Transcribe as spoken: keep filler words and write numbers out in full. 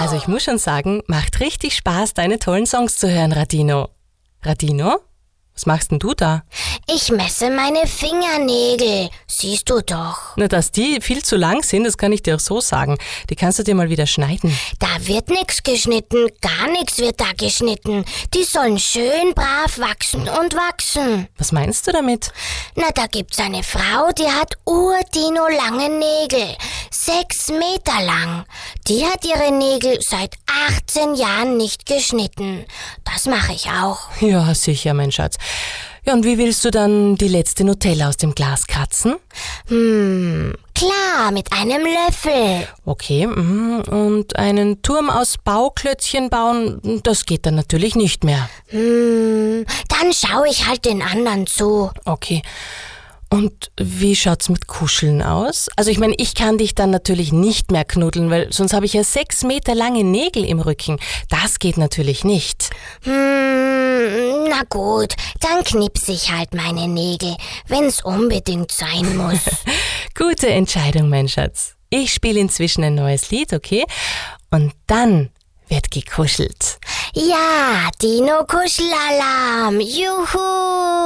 Also ich muss schon sagen, macht richtig Spaß, deine tollen Songs zu hören, Radino. Radino? Was machst denn du da? Ich messe meine Fingernägel. Siehst du doch. Na, dass die viel zu lang sind, das kann ich dir auch so sagen. Die kannst du dir mal wieder schneiden. Da wird nix geschnitten. Gar nix wird da geschnitten. Die sollen schön brav wachsen und wachsen. Was meinst du damit? Na, da gibt's eine Frau, die hat urdino lange Nägel. Sechs Meter lang. Die hat ihre Nägel seit achtzehn Jahren nicht geschnitten. Das mache ich auch. Ja, sicher, mein Schatz. Ja, und wie willst du dann die letzte Nutella aus dem Glas kratzen? Hm, klar, mit einem Löffel. Okay, mhm. Und einen Turm aus Bauklötzchen bauen, das geht dann natürlich nicht mehr. Hm, dann schaue ich halt den anderen zu. Okay. Und wie schaut's mit Kuscheln aus? Also ich meine, ich kann dich dann natürlich nicht mehr knuddeln, weil sonst habe ich ja sechs Meter lange Nägel im Rücken. Das geht natürlich nicht. Hm, na gut, dann knipse ich halt meine Nägel, wenn's unbedingt sein muss. Gute Entscheidung, mein Schatz. Ich spiele inzwischen ein neues Lied, okay? Und dann wird gekuschelt. Ja, Dino-Kuschelalarm, juhu!